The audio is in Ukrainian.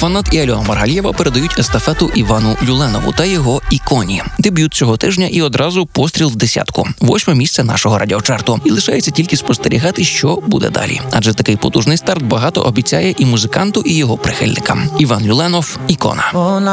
Донат і Альона Маргалєва передають естафету Івану Люленову та його «Іконі». Дебют цього тижня і одразу постріл в десятку. 8 місце нашого радіочарту. І лишається тільки спостерігати, що буде далі. Адже такий потужний старт багато обіцяє і музиканту, і його прихильникам. Іван Люленов – «Ікона».